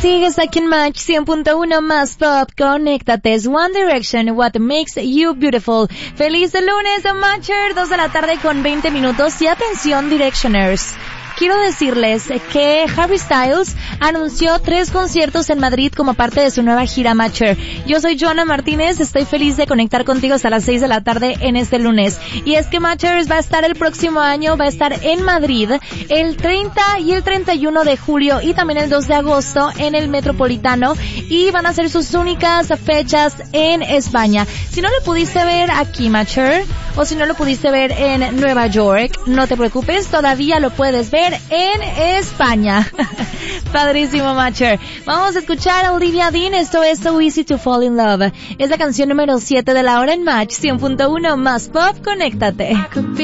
Sigues aquí en Match 100.1 más pop. Conéctate. Es One Direction, What Makes You Beautiful. Feliz lunes, Matcher, 2 de la tarde con 20 minutos. Y atención, Directioners. Quiero decirles que Harry Styles anunció 3 conciertos en Madrid como parte de su nueva gira Matcher. Yo soy Joana Martínez, estoy feliz de conectar contigo hasta las 6 de la tarde en este lunes. Y es que Matcher va a estar el próximo año, va a estar en Madrid el 30 y el 31 de julio y también el 2 de agosto en el Metropolitano, y van a ser sus únicas fechas en España. Si no lo pudiste ver aquí, Matcher, o si no lo pudiste ver en Nueva York, no te preocupes, todavía lo puedes ver en España. Padrísimo, Matcher. Vamos a escuchar a Olivia Dean. Esto es So Easy to Fall in Love. Es la canción número 7 de la hora en Match 100.1 más pop. Conéctate.